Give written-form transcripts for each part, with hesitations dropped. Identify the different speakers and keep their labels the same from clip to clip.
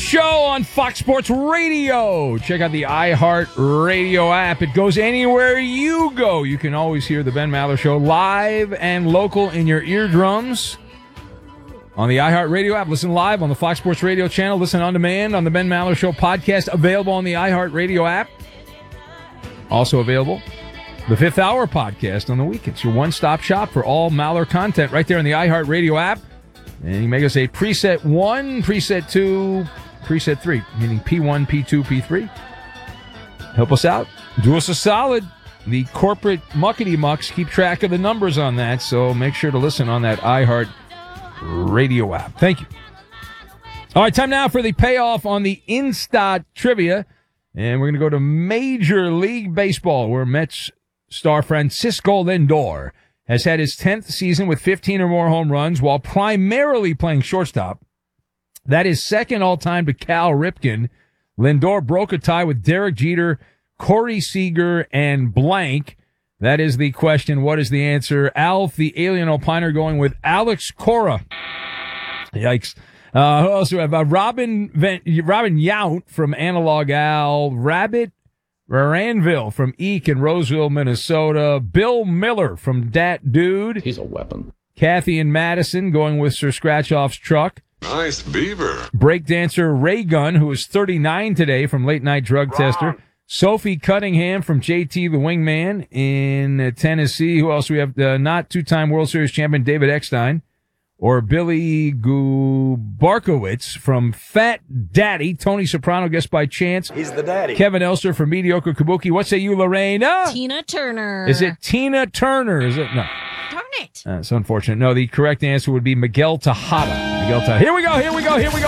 Speaker 1: Show on Fox Sports Radio. Check out the iHeart Radio app. It goes anywhere you go. You can always hear the Ben Maller Show live and local in your eardrums on the iHeart Radio app. Listen live on the Fox Sports Radio channel. Listen on demand on the Ben Maller Show podcast, available on the iHeart Radio app. Also available, the Fifth Hour podcast on the weekends. Your one-stop shop for all Maller content right there on the iHeart Radio app. And you make us a preset 1, preset 2, preset 3, meaning P1, P2, P3. Help us out. Do us a solid. The corporate muckety-mucks keep track of the numbers on that, so make sure to listen on that iHeart Radio app. Thank you. All right, time now for the payoff on the Instat Trivia. And we're going to go to Major League Baseball, where Mets star Francisco Lindor has had his 10th season with 15 or more home runs while primarily playing shortstop. That is second all-time to Cal Ripken. Lindor broke a tie with Derek Jeter, Corey Seager, and blank. That is the question. What is the answer? Alf, the alien opiner, going with Alex Cora. Yikes. Who else do we have? Robin Yount from Analog Al. Rabbit Varanville from Eek in Roseville, Minnesota. Bill Miller from Dat Dude.
Speaker 2: He's a weapon.
Speaker 1: Kathy and Madison going with Sir Scratchoff's truck.
Speaker 3: Nice beaver.
Speaker 1: Breakdancer Ray Gunn, who is 39 today, from Late Night Drug Tester. Sophie Cunningham from JT the Wingman in Tennessee. Who else do we have? Not two-time World Series champion David Eckstein. Or Billy Gubarkowitz from Fat Daddy. Tony Soprano, guessed by chance.
Speaker 4: He's the daddy.
Speaker 1: Kevin Elster from Mediocre Kabuki. What say you, Lorena?
Speaker 5: Tina Turner.
Speaker 1: Is it Tina Turner? Is it? No.
Speaker 5: Darn it.
Speaker 1: It's unfortunate. No, the correct answer would be Miguel Tejada. Miguel Tejada. Here we go. I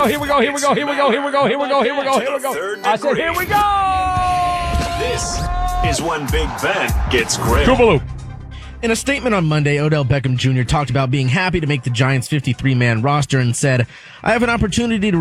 Speaker 1: said, here we go.
Speaker 4: This is when Big Ben gets grilled.
Speaker 1: Kubaloo.
Speaker 6: In a statement on Monday, Odell Beckham Jr. talked about being happy to make the Giants' 53-man roster and said, "I have an opportunity to